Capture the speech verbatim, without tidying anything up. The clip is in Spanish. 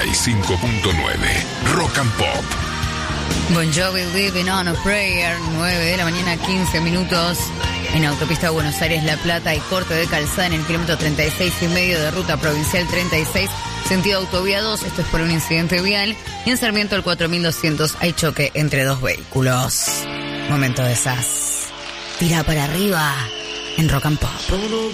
y cinco punto nueve. Rock and Pop. Bon Jovi, Living on a Prayer. Nueve de la mañana, quince minutos. En autopista Buenos Aires, La Plata, hay corte de calzada en el kilómetro treinta y seis y medio de ruta provincial treinta y seis, sentido autovía dos. Esto es por un incidente vial. Y en Sarmiento, el cuatro mil doscientos, hay choque entre dos vehículos. Momento de esas. Tira para arriba en Rock and Pop.